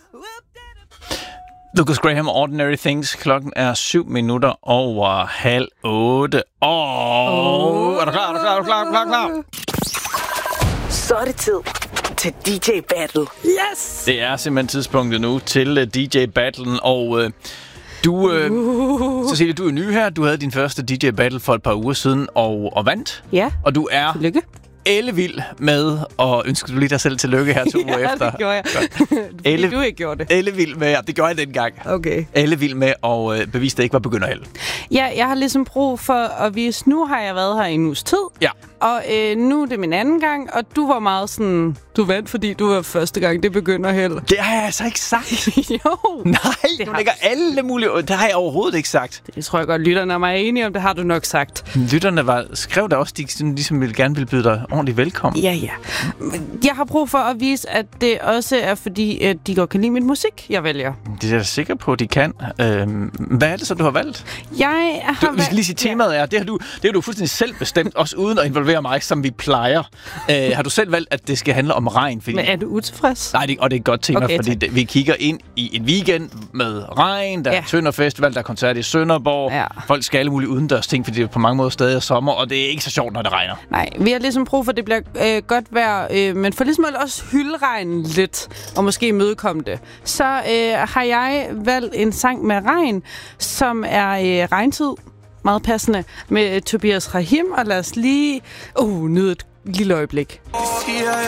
Lucas Graham, Ordinary Things. Klokken er 7:07. Er du klar? Så er det tid til DJ Battle. Yes! Det er simpelthen tidspunktet nu til DJ Battlen, og Cecilie, du er ny her. Du havde din første DJ Battle for et par uger siden og vandt. Ja. Og du er Tillykke. ellevild med, og ønsker du lige dig selv tillykke her 2 uger efter? Ja, det gjorde jeg. Du ikke gjorde det. Ellevild med, det gjorde jeg dengang. Okay. Ellevild med at bevise, at det ikke var begynderheld. Ja, jeg har ligesom brug for at vise, nu har jeg været her i en uges tid. Ja. Og nu er det min anden gang, og du var meget sådan, du vandt, fordi du var første gang, det begynder held. Det har jeg altså ikke sagt. Jo. Nej, du lægger alle mulige... Det har jeg overhovedet ikke sagt. Det tror jeg godt, lytterne er mig enige om, det har du nok sagt. Lytterne skrev da også, de ligesom gerne ville byde dig ordentligt velkommen. Ja. Jeg har brug for at vise, at det også er fordi, at de godt kan lide min musik, jeg vælger. Det er jeg sikker på, at de kan. Hvad er det så, du har valgt? Vi skal lige sige, temaet er, det har du fuldstændig selv bestemt, også uden at involvere mig, som vi plejer. Har du selv valgt, at det skal handle om regn? Fordi... Men er du utilfreds? Nej, og det er et godt tema, okay, fordi vi kigger ind i en weekend med regn, der er Tønder Festival, der er koncert i Sønderborg. Ja. Folk skal alle mulige udendørs ting, fordi det er på mange måder stadig sommer, og det er ikke så sjovt, når det regner. Nej, vi har ligesom brug for, at det bliver godt vejr, men for ligesom også hylde regnen lidt, og måske imødekomme det, så har jeg valgt en sang med regn, som er regntid, meget passende, med Tobias Rahim, og lad os lige nyde et lille øjeblik.